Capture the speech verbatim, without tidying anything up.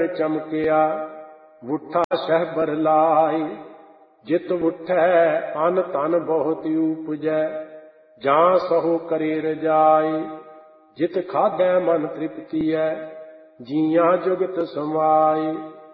चमकिया वुठा सहबर लाई। जित वुठै अन तन बहुत उपजै जां सहो करे रजाई। जित खाधै मन तृप्ति है जिया जुगत समाई।